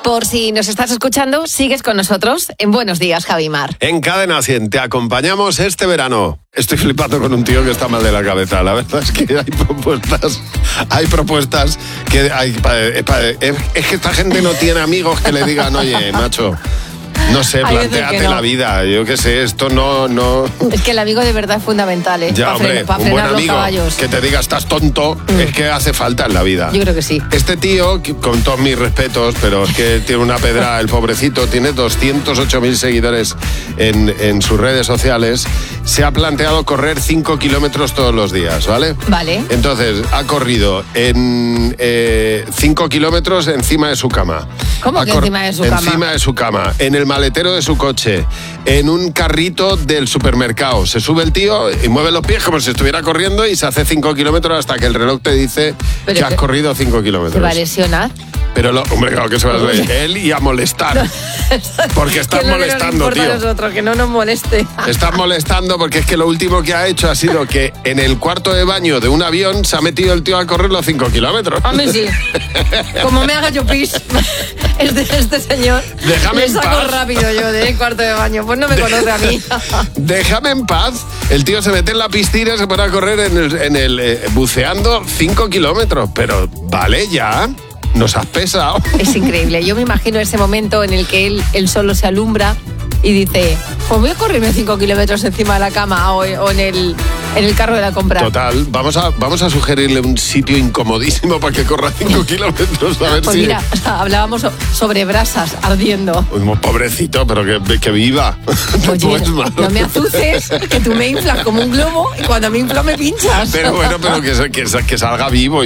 Por si nos estás escuchando, sigues con nosotros en Buenos Días, Javimar. En Cadena 100 te acompañamos este verano. Estoy flipando con un tío que está mal de la cabeza. La verdad es que hay propuestas que es que esta gente no tiene amigos que le digan, oye, macho, no sé, plantéate la vida. Yo qué sé, esto no... Es que el amigo de verdad es fundamental, ¿eh? Ya, hombre, para un frenar buen amigo los caballos. que te diga estás tonto, es que hace falta en la vida. Yo creo que sí. Este tío, con todos mis respetos, pero es que tiene una pedra, el pobrecito, tiene 208.000 seguidores en sus redes sociales. Se ha planteado correr 5 kilómetros todos los días, ¿vale? Vale. Entonces, ha corrido en 5 kilómetros encima de su cama. ¿Cómo que encima de su cama? Encima de su cama, en el maletero de su coche, en un carrito del supermercado. Se sube el tío y mueve los pies como si estuviera corriendo y se hace 5 kilómetros hasta que el reloj te dice que has corrido 5 kilómetros. ¿Se va a lesionar? Pero, hombre, claro que se va a lesionar. Él y a molestar. Porque estás molestando, tío. Que nosotros, que no nos moleste. Estás molestando porque es que lo último que ha hecho ha sido que en el cuarto de baño de un avión se ha metido el tío a correr los 5 kilómetros. A mí sí. Como me haga yo pis, este señor, déjame me saco en paz. rápido yo de cuarto de baño. Pues no me conoce a mí. Déjame en paz. El tío se mete en la piscina y se pone a correr buceando 5 kilómetros. Pero vale ya. Nos has pesado. Es increíble. Yo me imagino ese momento en el que él solo se alumbra y dice, pues voy a correrme 5 kilómetros encima de la cama o en el carro de la compra. Total, vamos a sugerirle un sitio incomodísimo para que corra 5 kilómetros. A ver pues si... mira, hablábamos sobre brasas ardiendo. Pobrecito, pero que viva. Oye, no me azuces, que tú me inflas como un globo y cuando me inflas me pinchas. Pero bueno, que salga vivo.